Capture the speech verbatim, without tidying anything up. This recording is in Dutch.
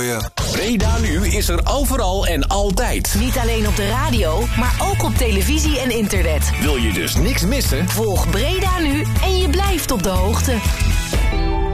je. Breda Nu is er overal en altijd. Niet alleen op de radio, maar ook op televisie en internet. Wil je dus niks missen? Volg Breda Nu en je blijft op de hoogte.